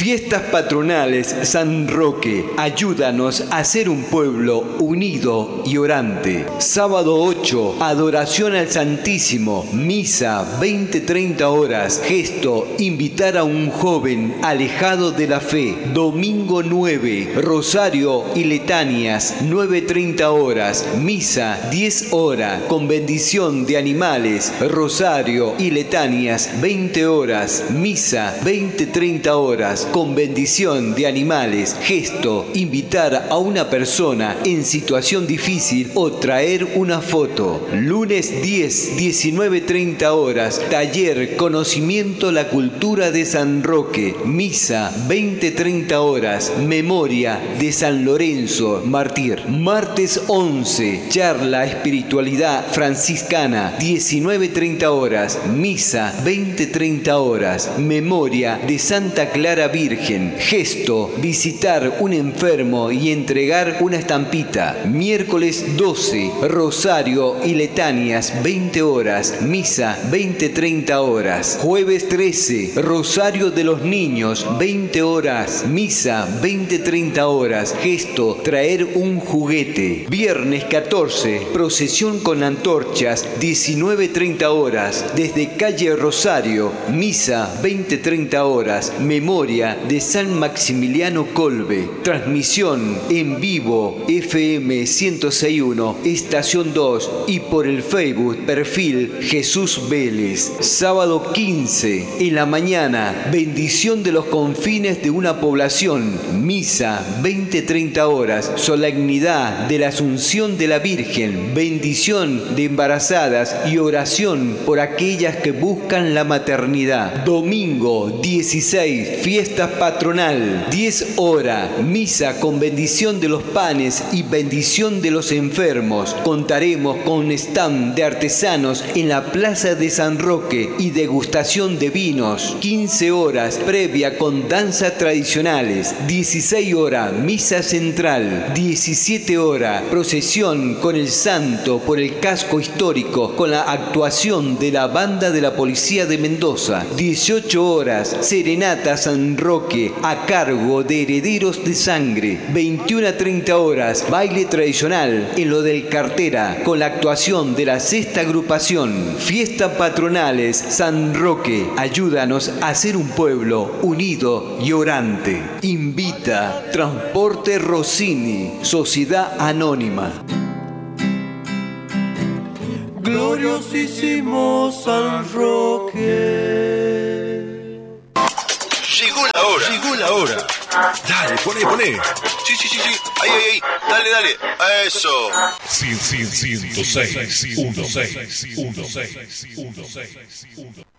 Fiestas patronales San Roque, ayúdanos a ser un pueblo unido y orante. Sábado 8, adoración al Santísimo, misa 20-30 horas, gesto, invitar a un joven alejado de la fe. Domingo 9, rosario y letanías 9-30 horas, misa 10 horas, con bendición de animales, rosario y letanías 20 horas, misa 20-30 horas, con bendición de animales, gesto, invitar a una persona en situación difícil o traer una foto. Lunes 10, 19-30 horas, taller Conocimiento la Cultura de San Roque, misa 20-30 horas, memoria de San Lorenzo Mártir. Martes 11, charla Espiritualidad Franciscana, 19-30 horas, misa 20-30 horas, memoria de Santa Clara Virgen, gesto, visitar un enfermo y entregar una estampita. Miércoles 12, rosario y letanías 20 horas, misa 20-30 horas. Jueves 13, rosario de los niños 20 horas, misa 20-30 horas, gesto, traer un juguete. Viernes 14, procesión con antorchas 19-30 horas, desde calle Rosario, misa 20-30 horas, memoria de San Maximiliano Kolbe. Transmisión en vivo FM 106.1, estación 2 y por el Facebook perfil Jesús Vélez. Sábado 15, en la mañana, bendición de los confines de una población, misa 20-30 horas, solemnidad de la Asunción de la Virgen, bendición de embarazadas y oración por aquellas que buscan la maternidad. Domingo 16, fiesta patronal, 10 horas, misa con bendición de los panes y bendición de los enfermos. Contaremos con un stand de artesanos en la Plaza de San Roque y degustación de vinos. 15 horas, previa con danzas tradicionales. 16 horas, misa central. 17 horas, procesión con el santo por el casco histórico con la actuación de la banda de la Policía de Mendoza. 18 horas, serenata San Roque a cargo de Herederos de Sangre. 21-30 horas, baile tradicional en lo del Cartera con la actuación de la sexta agrupación. Fiestas patronales San Roque, ayúdanos a ser un pueblo unido y orante. Invita Transporte Rossini, Sociedad Anónima. Gloriosísimo San Roque. Llegó la hora. Dale, poné. Sí. Ahí. Dale. Eso. 106.1.